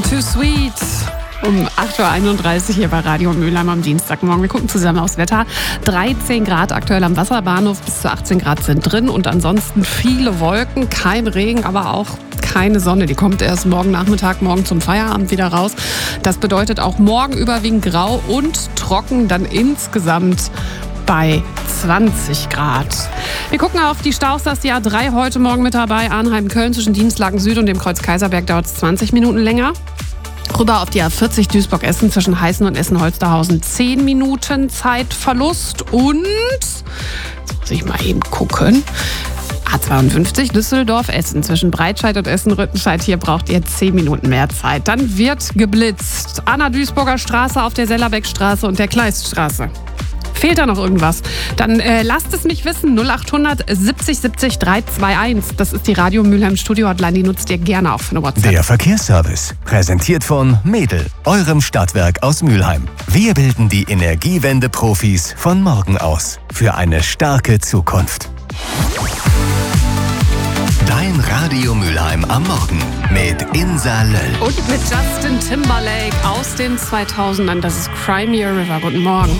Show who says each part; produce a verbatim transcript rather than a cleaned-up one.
Speaker 1: Too Sweet. Um acht Uhr einunddreißig hier bei Radio Mülheim am Dienstagmorgen. Wir gucken zusammen aufs Wetter. dreizehn Grad aktuell am Wasserbahnhof, bis zu achtzehn Grad sind drin und ansonsten viele Wolken, kein Regen, aber auch keine Sonne. Die kommt erst morgen Nachmittag, morgen zum Feierabend wieder raus. Das bedeutet auch morgen überwiegend grau und trocken, dann insgesamt bei zwanzig Grad. Wir gucken auf die Staus, das die A drei heute Morgen mit dabei. Arnheim-Köln zwischen Dienstlaken Süd und dem Kreuz Kaiserberg dauert es zwanzig Minuten länger. Rüber auf die A vierzig Duisburg-Essen zwischen Heißen und Essen-Holsterhausen zehn Minuten Zeitverlust. Und, jetzt muss ich mal eben gucken, A zweiundfünfzig Düsseldorf-Essen zwischen Breitscheid und Essen-Rüttenscheid. Hier braucht ihr zehn Minuten mehr Zeit. Dann wird geblitzt. An der Duisburger Straße, auf der Sellerbeckstraße und der Kleiststraße. Fehlt da noch irgendwas? Dann äh, lasst es mich wissen. null achthundert siebzig siebzig dreihunderteinundzwanzig. Das ist die Radio Mülheim Studio Hotline. Die nutzt ihr gerne auch für eine WhatsApp.
Speaker 2: Der Verkehrsservice. Präsentiert von Medel, eurem Stadtwerk aus Mülheim. Wir bilden die Energiewende-Profis von morgen aus. Für eine starke Zukunft. Dein Radio Mülheim am Morgen mit Insa Löll.
Speaker 1: Und mit Justin Timberlake aus den zweitausendern. Das ist Cry Me a River. Guten Morgen.